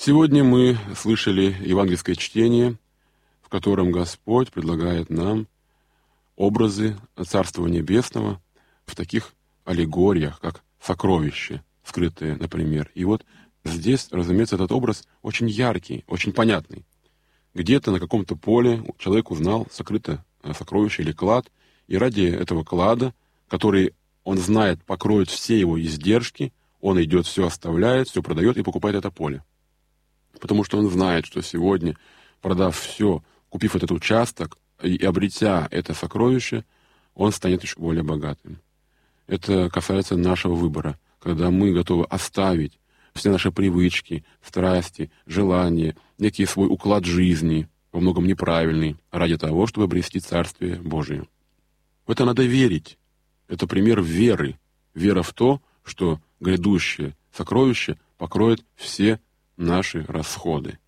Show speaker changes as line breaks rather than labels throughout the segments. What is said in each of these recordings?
Сегодня мы слышали евангельское чтение, в котором Господь предлагает нам образы Царства Небесного в таких аллегориях, как сокровища, скрытые, например. И вот здесь, разумеется, этот образ очень яркий, очень понятный. Где-то на каком-то поле человек узнал сокрытое сокровище или клад, и ради этого клада, который он знает покроет все его издержки, он идет, все оставляет, все продает и покупает это поле. Потому что он знает, что сегодня, продав все, купив этот участок и обретя это сокровище, он станет еще более богатым. Это касается нашего выбора, когда мы готовы оставить все наши привычки, страсти, желания, некий свой уклад жизни, во многом неправильный, ради того, чтобы обрести Царствие Божие. В это надо верить. Это пример веры. Вера в то, что грядущее сокровище покроет все наши расходы.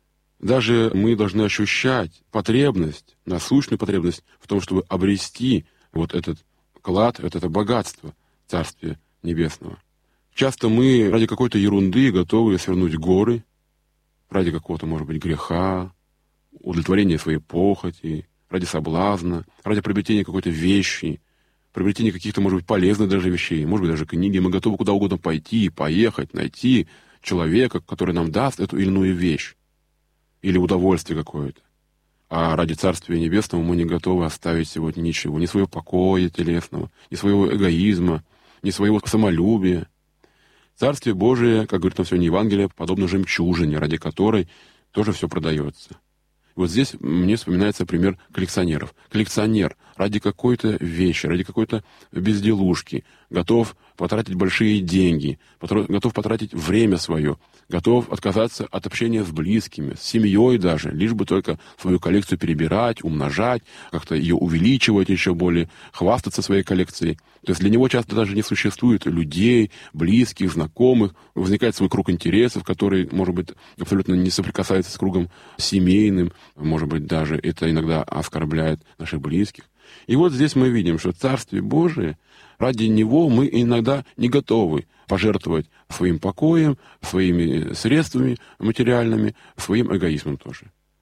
Даже мы должны ощущать потребность, насущную потребность в том, чтобы обрести вот этот клад, вот это богатство Царствия Небесного. Часто мы ради какой-то ерунды готовы свернуть горы, ради какого-то, может быть, греха, удовлетворения своей похоти, ради соблазна, ради приобретения какой-то вещи, приобретения каких-то, может быть, полезных даже вещей, может быть, даже книги. Мы готовы куда угодно пойти, поехать, найти человека, который нам даст эту или иную вещь или удовольствие какое-то. А ради Царствия Небесного мы не готовы оставить сегодня ничего, ни своего покоя телесного, ни своего эгоизма, ни своего самолюбия. Царствие Божие, как говорит нам сегодня Евангелие, подобно жемчужине, ради которой тоже все продается. Вот здесь мне вспоминается пример коллекционеров. Коллекционер ради какой-то вещи, ради какой-то безделушки готов потратить большие деньги, готов потратить время свое, готов отказаться от общения с близкими, с семьей даже, лишь бы только свою коллекцию перебирать, умножать, как-то ее увеличивать еще более, хвастаться своей коллекцией. То есть для него часто даже не существует людей, близких, знакомых, возникает свой круг интересов, который, может быть, абсолютно не соприкасается с кругом семейным, может быть, даже это иногда оскорбляет наших близких. И вот здесь мы видим, что Царствие Божие, ради него мы иногда не готовы пожертвовать своим покоем, своими средствами материальными, своим эгоизмом тоже.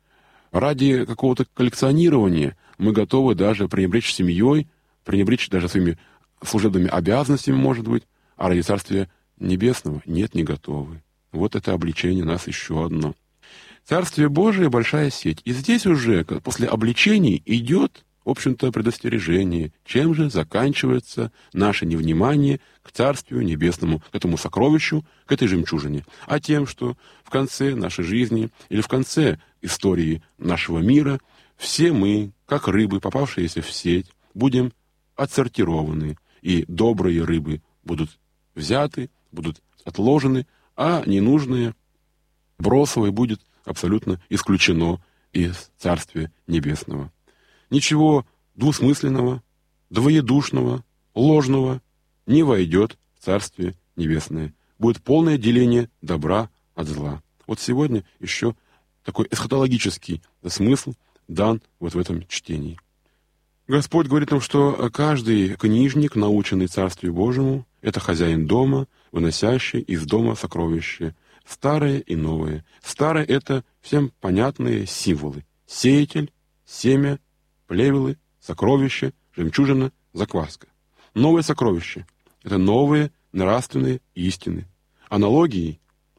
Ради какого-то коллекционирования мы готовы даже пренебречь семьей, пренебречь даже своими служебными обязанностями, может быть, а ради Царствия Небесного нет, не готовы. Вот это обличение нас еще одно. Царствие Божие — большая сеть. И здесь уже после обличений идет, в общем-то, предостережение, чем же заканчивается наше невнимание к Царствию Небесному, к этому сокровищу, к этой жемчужине, а тем, что в конце нашей жизни или в конце истории нашего мира все мы, как рыбы, попавшиеся в сеть, будем отсортированы, и добрые рыбы будут взяты, будут отложены, а ненужные, бросовые будет абсолютно исключено из Царствия Небесного. Ничего двусмысленного, двоедушного, ложного не войдет в Царствие Небесное. Будет полное деление добра от зла. Вот сегодня еще такой эсхатологический смысл дан вот в этом чтении. Господь говорит нам, что каждый книжник, наученный Царствию Божьему, это хозяин дома, выносящий из дома сокровища, старое и новое. Старое — это всем понятные символы. Сеятель, семя, плевелы, сокровище, жемчужина, закваска. Новое сокровище — это новые нравственные истины, аналогии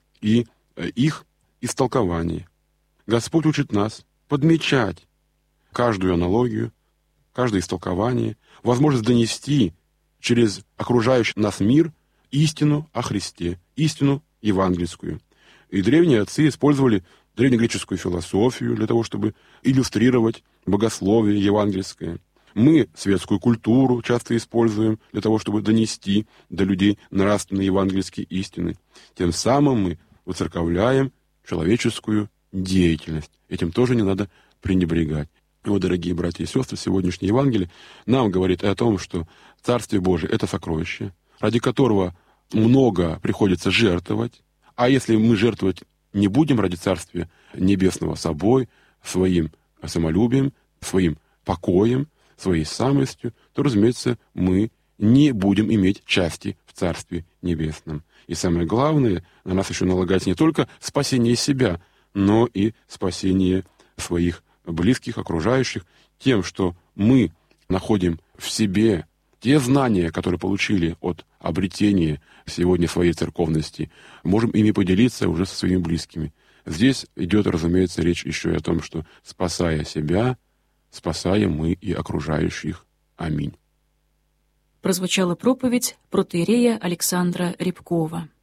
и их истолкование. Господь учит нас подмечать каждую аналогию, каждое истолкование, возможность донести через окружающий нас мир истину о Христе, истину евангельскую. И древние отцы использовали древнегреческую философию для того, чтобы иллюстрировать богословие евангельское. Мы светскую культуру часто используем для того, чтобы донести до людей нравственные евангельские истины. Тем самым мы выцерковляем человеческую деятельность. Этим тоже не надо пренебрегать. И вот, дорогие братья и сестры, сегодняшнее Евангелие нам говорит о том, что Царствие Божие — это сокровище, ради которого много приходится жертвовать. А если мы жертвовать не будем ради Царствия Небесного собой, своим самолюбием, своим покоем, своей самостью, то, разумеется, мы не будем иметь части в Царстве Небесном. И самое главное, на нас еще налагается не только спасение себя, но и спасение своих близких, окружающих, тем, что мы находим в себе те знания, которые получили от обретения сегодня своей церковности, можем ими поделиться уже со своими близкими. Здесь идет, разумеется, речь еще и о том, что, спасая себя, спасаем мы и окружающих. Аминь.
Прозвучала проповедь протоиерея Александра Рябкова.